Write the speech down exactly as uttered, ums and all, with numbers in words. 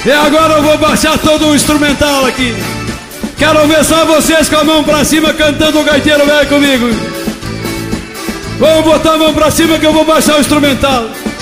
E agora eu vou baixar todo o instrumental aqui. Quero ver só vocês com a mão pra cima cantando o gaiteiro velho comigo. Vamos botar a mão pra cima que eu vou baixar o instrumental.